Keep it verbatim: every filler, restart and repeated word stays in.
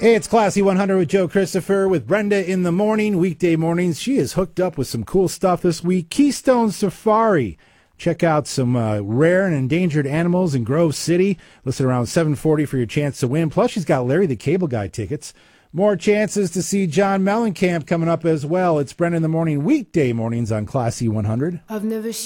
Hey, it's Classy one hundred with Joe Christopher with Brenda in the morning, weekday mornings. She is hooked up with some cool stuff this week. Keystone Safari. Check out some uh, rare and endangered animals in Grove City. Listen around seven forty for your chance to win. Plus, she's got Larry the Cable Guy tickets. More chances to see John Mellencamp coming up as well. It's Brenda in the morning, weekday mornings on Classy one hundred. I've never